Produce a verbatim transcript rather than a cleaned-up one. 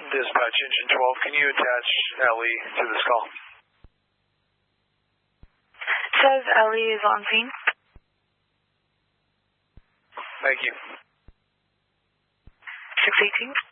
Dispatch engine twelve, can you attach Ellie to this call? Says Ellie is on scene. Thank you. six eighteen.